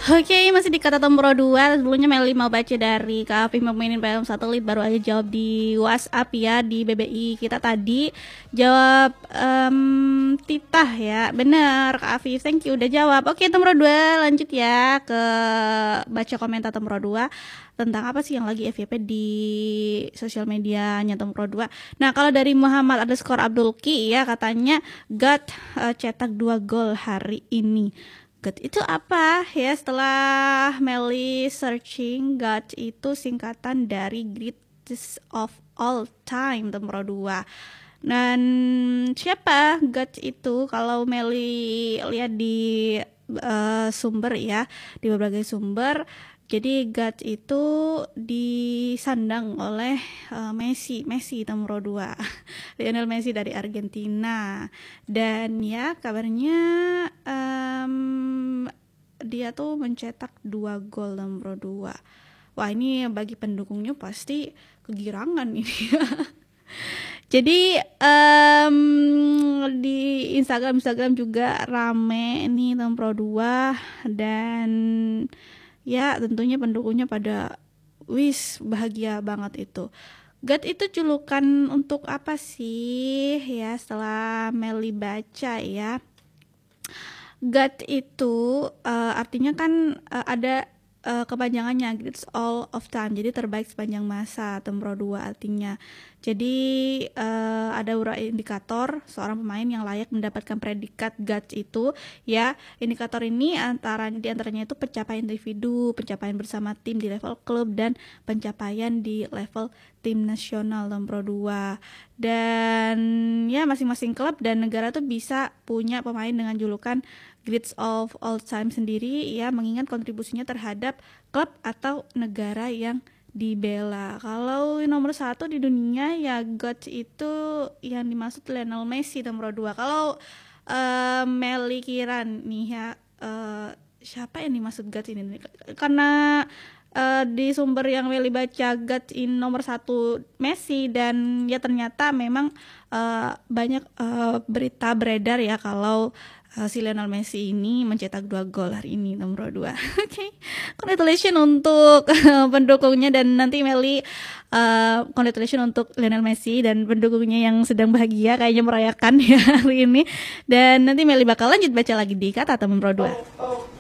Oke, masih di kata Tom Pro 2. Sebelumnya Meli mau baca dari Kak Afif mainin PM satelit, baru aja jawab di WhatsApp ya, di BBI kita tadi. Jawab Titah ya. Bener Kak Afif, thank you udah jawab. Oke, Tom Pro 2 lanjut ya ke baca komentar Tom Pro 2 tentang apa sih yang lagi FYP di sosial medianya Tom Pro 2. Nah, kalau dari Muhammad _Abdulki ya, katanya God cetak 2 gol hari ini. God itu apa ya? Setelah Meli searching, God itu singkatan dari greatest of all time Tom Pro 2. Dan siapa God itu? Kalau Meli lihat di sumber ya, di berbagai sumber, jadi God itu disandang oleh Messi nomor 2. Lionel Messi dari Argentina. Dan ya kabarnya dia tuh mencetak 2 gol nomor 2. Wah, ini bagi pendukungnya pasti kegirangan ini. Jadi di Instagram juga rame nih Tom Pro 2, dan ya tentunya pendukungnya pada bahagia banget itu. God itu julukan untuk apa sih ya? Setelah Meli baca ya, God itu artinya kan ada kepanjangannya, greatest all of time, jadi terbaik sepanjang masa. Tom Pro 2 artinya. Jadi ada beberapa indikator seorang pemain yang layak mendapatkan predikat God itu ya. Indikator ini diantaranya itu pencapaian individu, pencapaian bersama tim di level klub, dan pencapaian di level tim nasional Tom Pro 2. Dan ya masing-masing klub dan negara tuh bisa punya pemain dengan julukan greatest of all time sendiri ya, mengingat kontribusinya terhadap klub atau negara yang dibela. Kalau nomor 1 di dunia ya God itu yang dimaksud Lionel Messi nomor 2. Kalau Meli kira nih ya, siapa yang dimaksud God ini? Karena di sumber yang Meli baca, God in nomor 1 Messi, dan ya ternyata memang banyak berita beredar ya kalau si Lionel Messi ini mencetak 2 gol hari ini nomor 2. Oke, congratulations untuk pendukungnya, dan nanti Meli congratulations untuk Lionel Messi dan pendukungnya yang sedang bahagia kayaknya merayakan ya hari ini. Dan nanti Meli bakal lanjut baca lagi di kata Tom Pro 2.